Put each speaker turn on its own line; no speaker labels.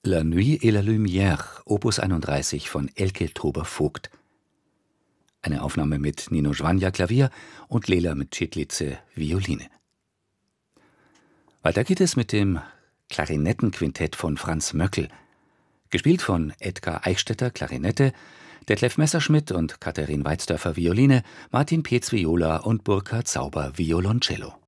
La Nuit et la Lumière, Opus 31 von Elke Trober-Vogt. Eine Aufnahme mit Nino Schwanja Klavier und Lela Mtschidlitze Violine. Weiter geht es mit dem Klarinettenquintett von Franz Möckel, gespielt von Edgar Eichstätter Klarinette, Detlef Messerschmidt und Katharin Weizdörfer Violine, Martin Peetz Viola und Burkhard Sauber Violoncello.